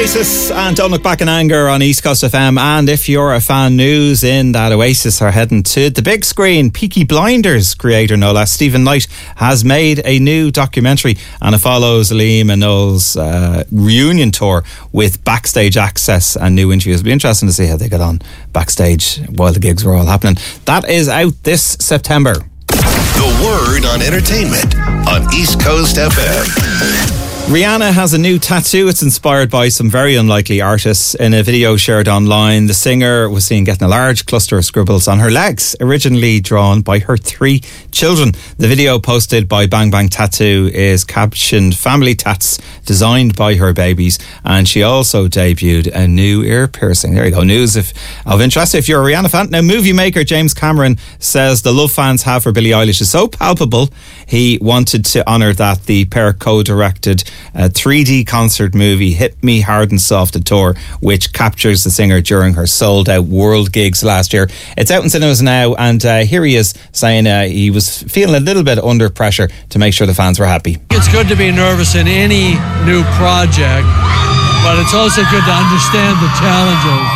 Oasis and Don't Look Back in Anger on East Coast FM. And if you're a fan, news in that Oasis are heading to the big screen. Peaky Blinders creator, no less, Stephen Knight, has made a new documentary, and it follows Liam and Noel's reunion tour with backstage access and new interviews. It'll be interesting to see how they got on backstage while the gigs were all happening. That is out this September. The Word on Entertainment on East Coast FM. Rihanna has a new tattoo. It's inspired by some very unlikely artists. In a video shared online, the singer was seen getting a large cluster of scribbles on her legs, originally drawn by her 3 children. The video posted by Bang Bang Tattoo is captioned "Family Tats," designed by her babies, and she also debuted a new ear piercing. There you go, news of interest if you're a Rihanna fan. Now, movie maker James Cameron says the love fans have for Billie Eilish is so palpable, he wanted to honour that. The pair co-directed a 3D concert movie, Hit Me Hard and Soft, a tour which captures the singer during her sold-out world gigs last year. It's out in cinemas now, and here he is saying he was feeling a little bit under pressure to make sure the fans were happy. It's good to be nervous in any new project, but it's also good to understand the challenges.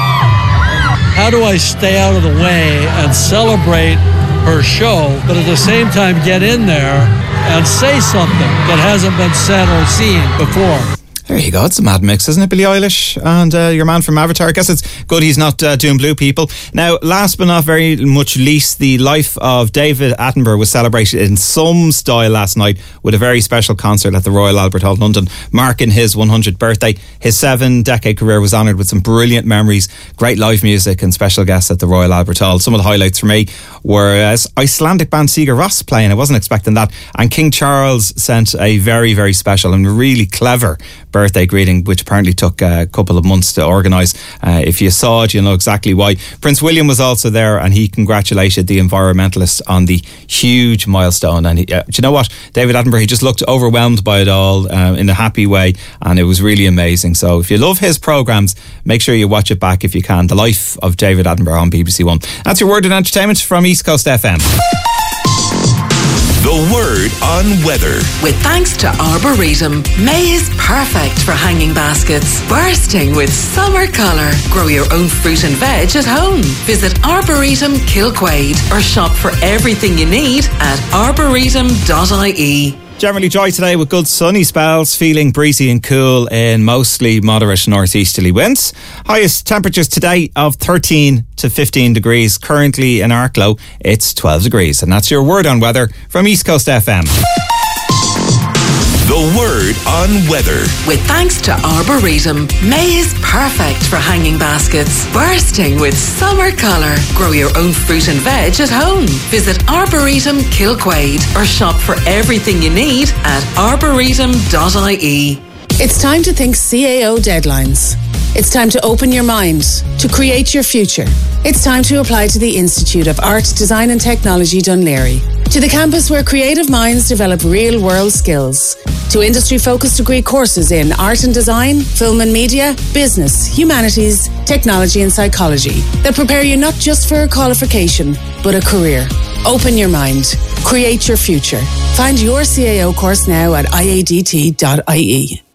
How do I stay out of the way and celebrate her show, but at the same time get in there and say something that hasn't been said or seen before? There you go. It's a mad mix, isn't it? Billie Eilish and your man from Avatar. I guess it's good he's not doing Blue People. Now, last but not very much least, the life of David Attenborough was celebrated in some style last night with a very special concert at the Royal Albert Hall, London, marking his 100th birthday. His 7-decade career was honoured with some brilliant memories, great live music and special guests at the Royal Albert Hall. Some of the highlights for me were Icelandic band Sigur Rós playing. I wasn't expecting that. And King Charles sent a very, very special and really clever birthday greeting, which apparently took a couple of months to organise. If you saw it, you know exactly why. Prince William was also there, and he congratulated the environmentalists on the huge milestone. And do you know what? David Attenborough, he just looked overwhelmed by it all in a happy way, and it was really amazing. So if you love his programmes, make sure you watch it back if you can. The Life of David Attenborough on BBC One. That's your Word in Entertainment from East Coast FM. The Word on Weather. With thanks to Arboretum, May is perfect for hanging baskets, bursting with summer colour. Grow your own fruit and veg at home. Visit Arboretum Kilquade or shop for everything you need at arboretum.ie. Generally dry today with good sunny spells, feeling breezy and cool in mostly moderate northeasterly winds. Highest temperatures today of 13 to 15 degrees. Currently in Arklow, it's 12 degrees. And that's your Word on Weather from East Coast FM. The Word on Weather. With thanks to Arboretum, May is perfect for hanging baskets, bursting with summer colour. Grow your own fruit and veg at home. Visit Arboretum Kilquade or shop for everything you need at arboretum.ie. It's time to think CAO deadlines. It's time to open your mind, to create your future. It's time to apply to the Institute of Art, Design and Technology Dún Laoghaire, to the campus where creative minds develop real-world skills, to industry-focused degree courses in art and design, film and media, business, humanities, technology and psychology that prepare you not just for a qualification, but a career. Open your mind. Create your future. Find your CAO course now at iadt.ie.